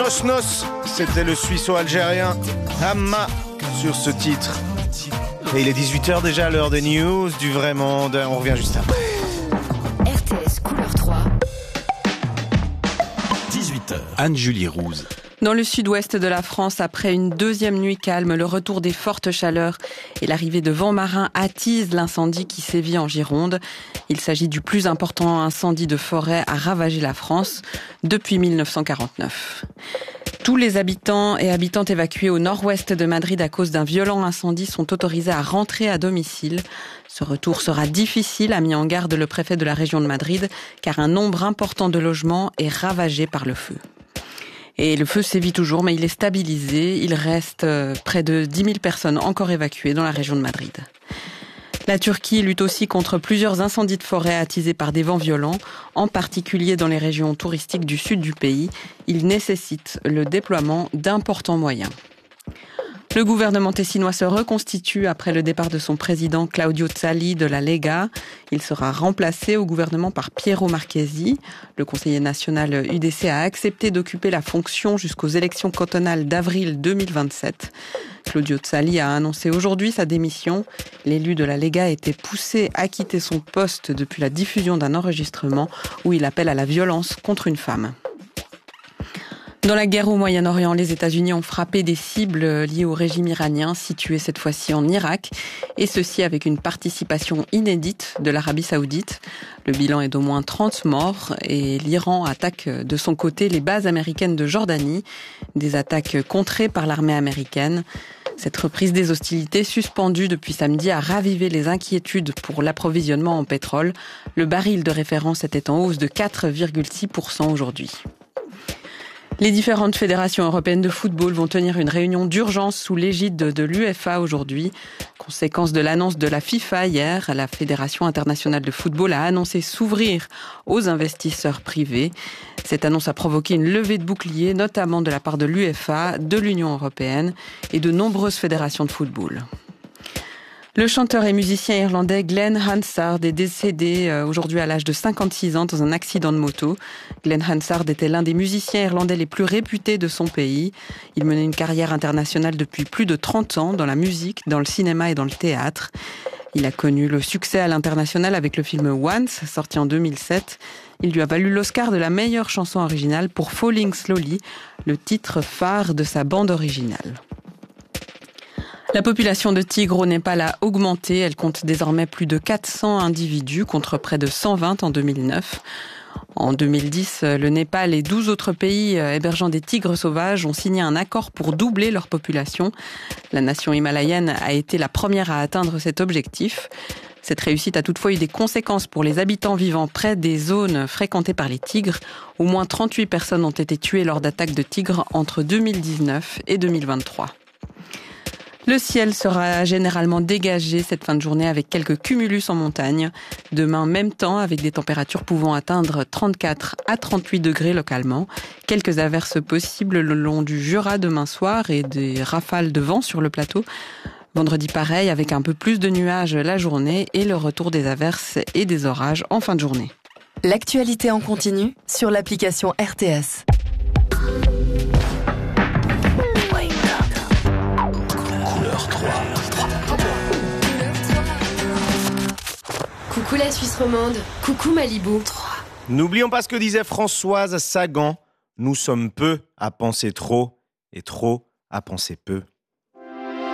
Cosnos, c'était le suisseau-algérien Hamma sur ce titre. Et il est 18h déjà, l'heure des news du vrai monde. On revient juste après. RTS Couleur 3. 18h. Anne-Julie Rouse. Dans le sud-ouest de la France, après une deuxième nuit calme, le retour des fortes chaleurs et l'arrivée de vents marins attisent l'incendie qui sévit en Gironde. Il s'agit du plus important incendie de forêt à ravager la France depuis 1949. Tous les habitants et habitantes évacués au nord-ouest de Madrid à cause d'un violent incendie sont autorisés à rentrer à domicile. Ce retour sera difficile, a mis en garde le préfet de la région de Madrid, car un nombre important de logements est ravagé par le feu. Et le feu sévit toujours, mais il est stabilisé. Il reste près de 10 000 personnes encore évacuées dans la région de Madrid. La Turquie lutte aussi contre plusieurs incendies de forêt attisés par des vents violents, en particulier dans les régions touristiques du sud du pays. Il nécessite le déploiement d'importants moyens. Le gouvernement tessinois se reconstitue après le départ de son président Claudio Zali de la Lega. Il sera remplacé au gouvernement par Piero Marchesi. Le conseiller national UDC a accepté d'occuper la fonction jusqu'aux élections cantonales d'avril 2027. Claudio Zali a annoncé aujourd'hui sa démission. L'élu de la Lega était poussé à quitter son poste depuis la diffusion d'un enregistrement où il appelle à la violence contre une femme. Dans la guerre au Moyen-Orient, les États-Unis ont frappé des cibles liées au régime iranien, situées cette fois-ci en Irak, et ceci avec une participation inédite de l'Arabie Saoudite. Le bilan est d'au moins 30 morts et l'Iran attaque de son côté les bases américaines de Jordanie, des attaques contrées par l'armée américaine. Cette reprise des hostilités, suspendue depuis samedi, a ravivé les inquiétudes pour l'approvisionnement en pétrole. Le baril de référence était en hausse de 4,6% aujourd'hui. Les différentes fédérations européennes de football vont tenir une réunion d'urgence sous l'égide de l'UEFA aujourd'hui. Conséquence de l'annonce de la FIFA hier, la Fédération internationale de football a annoncé s'ouvrir aux investisseurs privés. Cette annonce a provoqué une levée de boucliers, notamment de la part de l'UEFA, de l'Union européenne et de nombreuses fédérations de football. Le chanteur et musicien irlandais Glenn Hansard est décédé aujourd'hui à l'âge de 56 ans dans un accident de moto. Glenn Hansard était l'un des musiciens irlandais les plus réputés de son pays. Il menait une carrière internationale depuis plus de 30 ans dans la musique, dans le cinéma et dans le théâtre. Il a connu le succès à l'international avec le film Once, sorti en 2007. Il lui a valu l'Oscar de la meilleure chanson originale pour Falling Slowly, le titre phare de sa bande originale. La population de tigres au Népal a augmenté. Elle compte désormais plus de 400 individus contre près de 120 en 2009. En 2010, le Népal et 12 autres pays hébergeant des tigres sauvages ont signé un accord pour doubler leur population. La nation himalayenne a été la première à atteindre cet objectif. Cette réussite a toutefois eu des conséquences pour les habitants vivant près des zones fréquentées par les tigres. Au moins 38 personnes ont été tuées lors d'attaques de tigres entre 2019 et 2023. Le ciel sera généralement dégagé cette fin de journée avec quelques cumulus en montagne. Demain, même temps, avec des températures pouvant atteindre 34 à 38 degrés localement. Quelques averses possibles le long du Jura demain soir et des rafales de vent sur le plateau. Vendredi pareil, avec un peu plus de nuages la journée et le retour des averses et des orages en fin de journée. L'actualité en continu sur l'application RTS. Coucou la Suisse romande, coucou Malibu. N'oublions pas ce que disait Françoise Sagan. Nous sommes peu à penser trop et trop à penser peu.